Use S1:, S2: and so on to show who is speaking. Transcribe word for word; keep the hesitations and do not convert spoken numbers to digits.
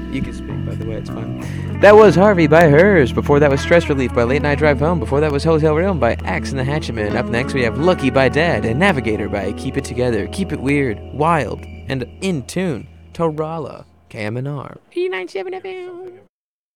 S1: You can speak, by the way, it's fine. That was Harvey by Hers. Before that was Stress Relief by Late Night Drive Home. Before that was Hotel Realm by Axe and the Hatchetman. Up next we have Lucky by Dad and Navigator by Keep It Together, Keep It Weird, Wild, and In Tune, Torala, K M N R, E ninety-seven F M.